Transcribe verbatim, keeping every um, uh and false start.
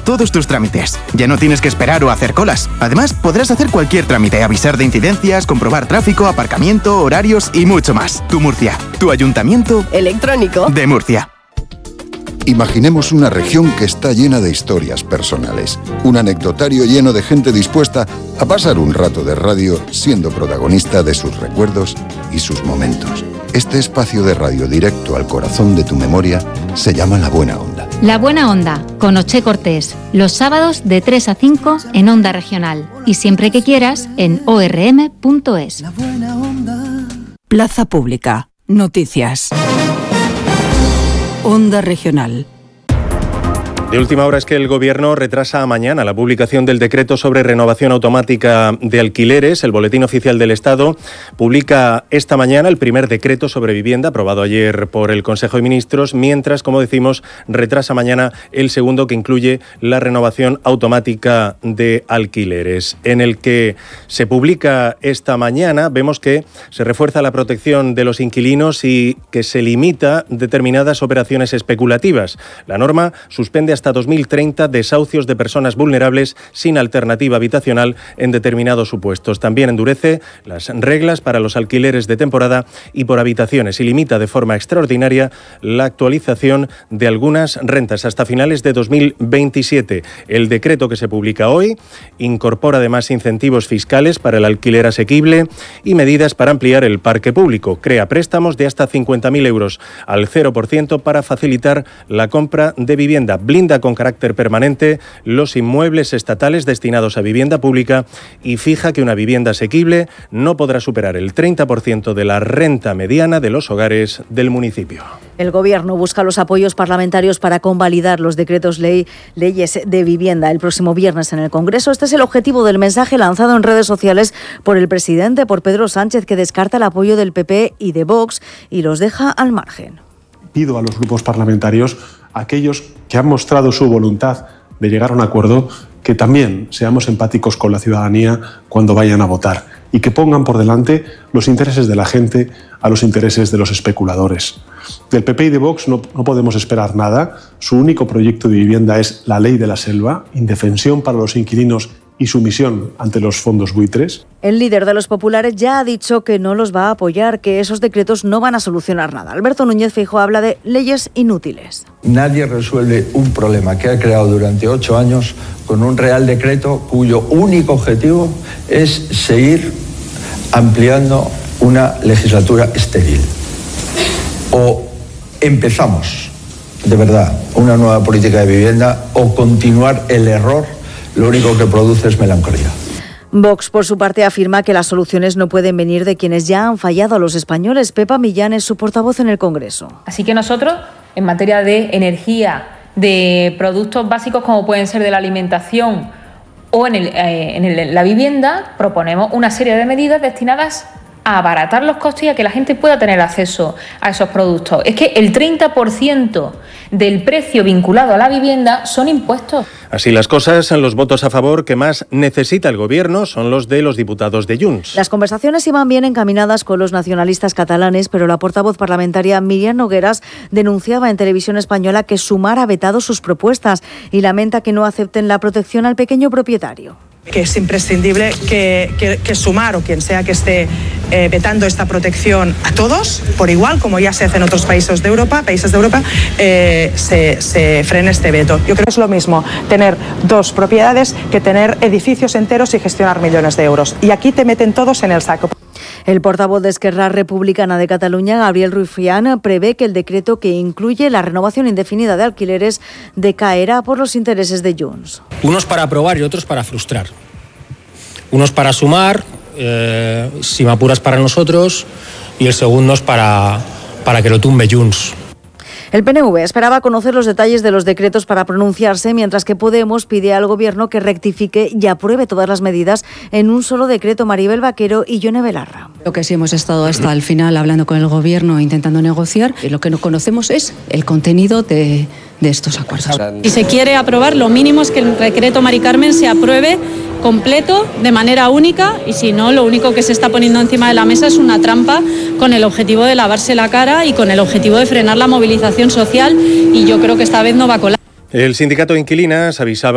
todos tus trámites. Ya no tienes que esperar o hacer colas. Además, podrás hacer cualquier trámite, avisar de incidencias, comprobar tráfico, aparcamiento, horarios y mucho más. Tu Murcia, tu ayuntamiento electrónico de Murcia. Imaginemos una región que está llena de historias personales. Un anecdotario lleno de gente dispuesta a pasar un rato de radio siendo protagonista de sus recuerdos y sus momentos. Este espacio de radio directo al corazón de tu memoria se llama La Buena Onda. La Buena Onda, con Oche Cortés, los sábados de tres a cinco en Onda Regional y siempre que quieras en o erre eme punto es. Plaza Pública. Noticias. Onda Regional. De última hora es que el Gobierno retrasa a mañana la publicación del decreto sobre renovación automática de alquileres. El Boletín Oficial del Estado publica esta mañana el primer decreto sobre vivienda aprobado ayer por el Consejo de Ministros, mientras, como decimos, retrasa mañana el segundo, que incluye la renovación automática de alquileres. En el que se publica esta mañana vemos que se refuerza la protección de los inquilinos y que se limita determinadas operaciones especulativas. La norma suspende hasta dos mil treinta desahucios de personas vulnerables sin alternativa habitacional en determinados supuestos. También endurece las reglas para los alquileres de temporada y por habitaciones y limita de forma extraordinaria la actualización de algunas rentas hasta finales de dos mil veintisiete. El decreto que se publica hoy incorpora además incentivos fiscales para el alquiler asequible y medidas para ampliar el parque público. Crea préstamos de hasta cincuenta mil euros al cero por ciento para facilitar la compra de vivienda. Blinda con carácter permanente los inmuebles estatales destinados a vivienda pública y fija que una vivienda asequible no podrá superar el treinta por ciento de la renta mediana de los hogares del municipio. El Gobierno busca los apoyos parlamentarios para convalidar los decretos ley, leyes de vivienda el próximo viernes en el Congreso. Este es el objetivo del mensaje lanzado en redes sociales por el presidente, por Pedro Sánchez, que descarta el apoyo del P P y de Vox y los deja al margen. Pido a los grupos parlamentarios, aquellos que han mostrado su voluntad de llegar a un acuerdo, que también seamos empáticos con la ciudadanía cuando vayan a votar y que pongan por delante los intereses de la gente a los intereses de los especuladores. Del P P y de Vox no, no podemos esperar nada. Su único proyecto de vivienda es la ley de la selva, indefensión para los inquilinos y sumisión ante los fondos buitres. El líder de los populares ya ha dicho que no los va a apoyar, que esos decretos no van a solucionar nada. Alberto Núñez Feijóo habla de leyes inútiles. Nadie resuelve un problema que ha creado durante ocho años con un real decreto cuyo único objetivo es seguir ampliando una legislatura estéril. O empezamos, de verdad, una nueva política de vivienda o continuar el error. Lo único que produce es melancolía. Vox, por su parte, afirma que las soluciones no pueden venir de quienes ya han fallado a los españoles. Pepa Millán es su portavoz en el Congreso. Así que nosotros, en materia de energía, de productos básicos como pueden ser de la alimentación o en, el, eh, en el, la vivienda, proponemos una serie de medidas destinadas a abaratar los costes y a que la gente pueda tener acceso a esos productos. Es que el treinta por ciento del precio vinculado a la vivienda son impuestos. Así las cosas, los votos a favor que más necesita el Gobierno son los de los diputados de Junts. Las conversaciones iban bien encaminadas con los nacionalistas catalanes, pero la portavoz parlamentaria Miriam Nogueras denunciaba en Televisión Española que Sumar ha vetado sus propuestas y lamenta que no acepten la protección al pequeño propietario. Que es imprescindible que, que, que Sumar o quien sea que esté eh, vetando esta protección a todos, por igual, como ya se hace en otros países de Europa, países de Europa, eh, se, se frene este veto. Yo creo que es lo mismo tener dos propiedades que tener edificios enteros y gestionar millones de euros. Y aquí te meten todos en el saco. El portavoz de Esquerra Republicana de Cataluña, Gabriel Rufián, prevé que el decreto que incluye la renovación indefinida de alquileres decaerá por los intereses de Junts. Unos para aprobar y otros para frustrar. Unos para sumar, eh, si me apuras para nosotros, y el segundo es para, para que lo tumbe Junts. El P N V esperaba conocer los detalles de los decretos para pronunciarse, mientras que Podemos pide al Gobierno que rectifique y apruebe todas las medidas en un solo decreto. Maribel Vaquero y Yone Belarra. Lo que sí hemos estado hasta el final hablando con el Gobierno, intentando negociar, y lo que no conocemos es el contenido de, de estos acuerdos. Si se quiere aprobar, lo mínimo es que el decreto Mari Carmen se apruebe completo, de manera única, y si no, lo único que se está poniendo encima de la mesa es una trampa con el objetivo de lavarse la cara y con el objetivo de frenar la movilización social, y yo creo que esta vez no va a colar. El sindicato de inquilinas avisaba